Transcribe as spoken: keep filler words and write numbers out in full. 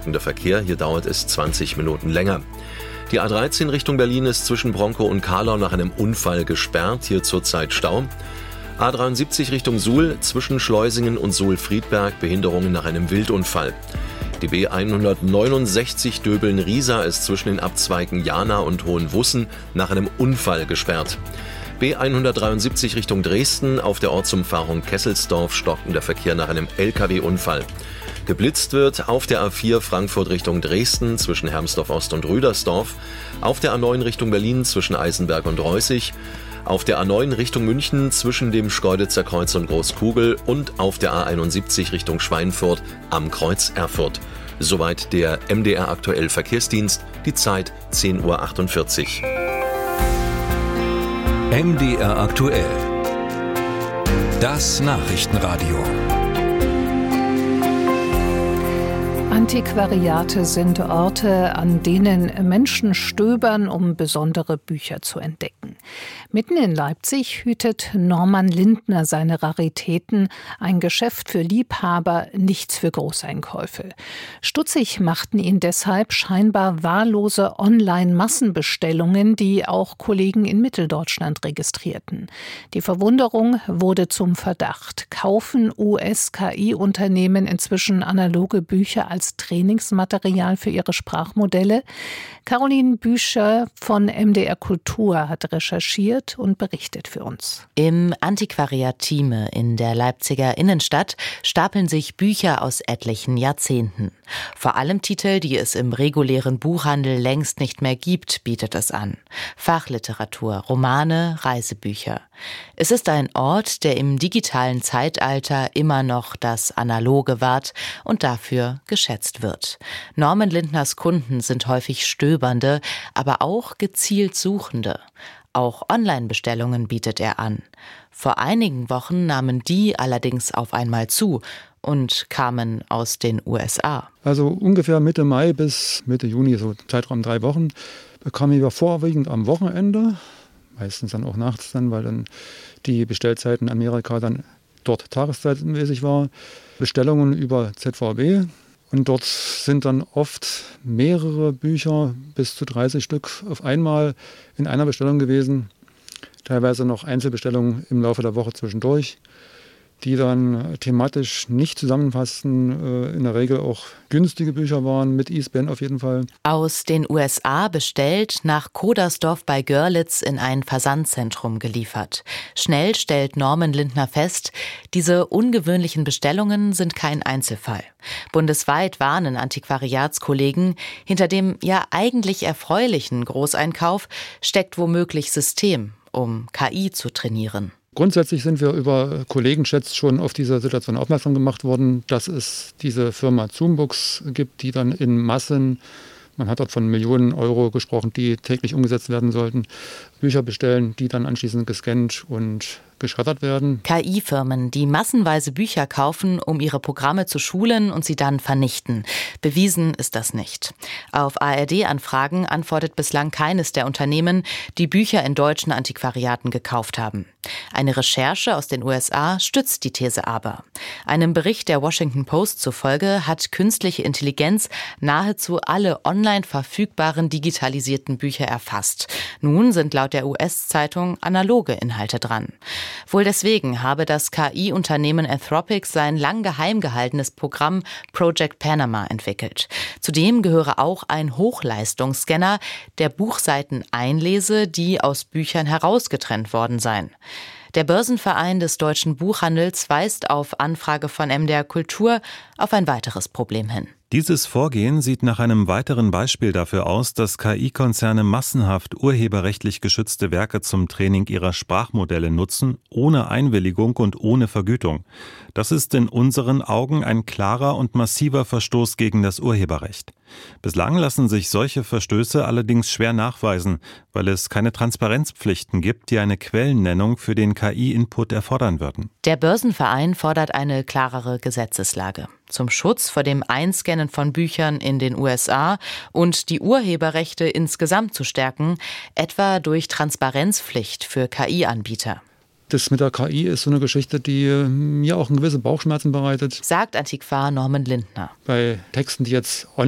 stockender Verkehr. Hier dauert es zwanzig Minuten länger. Die A dreizehn Richtung Berlin ist zwischen Bronkow und Karlau nach einem Unfall gesperrt. Hier zurzeit Stau. A dreiundsiebzig Richtung Suhl, zwischen Schleusingen und Suhl-Friedberg, Behinderungen nach einem Wildunfall. Die B hundertneunundsechzig Döbeln-Riesa ist zwischen den Abzweigen Jana und Hohenwussen nach einem Unfall gesperrt. B hundertdreiundsiebzig Richtung Dresden, auf der Ortsumfahrung Kesselsdorf stockender Verkehr nach einem L K W-Unfall. Geblitzt wird auf der A vier Frankfurt Richtung Dresden zwischen Hermsdorf Ost und Rüdersdorf, auf der A neun Richtung Berlin zwischen Eisenberg und Reußig, auf der A neun Richtung München zwischen dem Schkeuditzer Kreuz und Großkugel und auf der A einundsiebzig Richtung Schweinfurt am Kreuz Erfurt. Soweit der M D R Aktuell Verkehrsdienst, die Zeit zehn Uhr achtundvierzig. M D R Aktuell. Das Nachrichtenradio. Antiquariate sind Orte, an denen Menschen stöbern, um besondere Bücher zu entdecken. Mitten in Leipzig hütet Norman Lindner seine Raritäten, ein Geschäft für Liebhaber, nichts für Großeinkäufe. Stutzig machten ihn deshalb scheinbar wahllose Online-Massenbestellungen, die auch Kollegen in Mitteldeutschland registrierten. Die Verwunderung wurde zum Verdacht. Kaufen U S-K I-Unternehmen inzwischen analoge Bücher als Trainingsmaterial für ihre Sprachmodelle? Caroline Büscher von M D R Kultur hat recherchiert und berichtet für uns. Im Antiquariat Thieme in der Leipziger Innenstadt stapeln sich Bücher aus etlichen Jahrzehnten. Vor allem Titel, die es im regulären Buchhandel längst nicht mehr gibt, bietet es an. Fachliteratur, Romane, Reisebücher. Es ist ein Ort, der im digitalen Zeitalter immer noch das Analoge wahrt und dafür geschätzt wird. Norman Lindners Kunden sind häufig Stöbernde, aber auch gezielt Suchende. Auch Online-Bestellungen bietet er an. Vor einigen Wochen nahmen die allerdings auf einmal zu und kamen aus den U S A. Also ungefähr Mitte Mai bis Mitte Juni, so Zeitraum drei Wochen, bekamen wir vorwiegend am Wochenende, meistens dann auch nachts dann, weil dann die Bestellzeiten in Amerika dann dort tageszeitmäßig war, Bestellungen über Z V B. Und dort sind dann oft mehrere Bücher, bis zu dreißig Stück auf einmal in einer Bestellung gewesen. Teilweise noch Einzelbestellungen im Laufe der Woche zwischendurch, die dann thematisch nicht zusammenfassten, in der Regel auch günstige Bücher waren, mit I S B N auf jeden Fall. Aus den U S A bestellt, nach Kodersdorf bei Görlitz in ein Versandzentrum geliefert. Schnell stellt Norman Lindner fest, diese ungewöhnlichen Bestellungen sind kein Einzelfall. Bundesweit warnen Antiquariatskollegen, hinter dem ja eigentlich erfreulichen Großeinkauf steckt womöglich System, um K I zu trainieren. Grundsätzlich sind wir über Kollegenchats schon auf diese Situation aufmerksam gemacht worden, dass es diese Firma Zoombooks gibt, die dann in Massen, man hat dort von Millionen Euro gesprochen, die täglich umgesetzt werden sollten, Bücher bestellen, die dann anschließend gescannt und geschreddert werden. K I-Firmen, die massenweise Bücher kaufen, um ihre Programme zu schulen und sie dann vernichten. Bewiesen ist das nicht. Auf A R D-Anfragen antwortet bislang keines der Unternehmen, die Bücher in deutschen Antiquariaten gekauft haben. Eine Recherche aus den U S A stützt die These aber. Einem Bericht der Washington Post zufolge hat künstliche Intelligenz nahezu alle online verfügbaren digitalisierten Bücher erfasst. Nun sind laut der U S-Zeitung analoge Inhalte dran. Wohl deswegen habe das K I-Unternehmen Anthropic sein lang geheim gehaltenes Programm Project Panama entwickelt. Zudem gehöre auch ein Hochleistungsscanner, der Buchseiten einlese, die aus Büchern herausgetrennt worden seien. Der Börsenverein des deutschen Buchhandels weist auf Anfrage von M D R Kultur auf ein weiteres Problem hin. Dieses Vorgehen sieht nach einem weiteren Beispiel dafür aus, dass K I-Konzerne massenhaft urheberrechtlich geschützte Werke zum Training ihrer Sprachmodelle nutzen, ohne Einwilligung und ohne Vergütung. Das ist in unseren Augen ein klarer und massiver Verstoß gegen das Urheberrecht. Bislang lassen sich solche Verstöße allerdings schwer nachweisen, weil es keine Transparenzpflichten gibt, die eine Quellennennung für den K I-Input erfordern würden. Der Börsenverein fordert eine klarere Gesetzeslage zum Schutz vor dem Einscannen von Büchern in den U S A und die Urheberrechte insgesamt zu stärken, etwa durch Transparenzpflicht für K I-Anbieter. Das mit der K I ist so eine Geschichte, die mir auch gewisse Bauchschmerzen bereitet. Sagt Antiquar Norman Lindner. Bei Texten, die jetzt online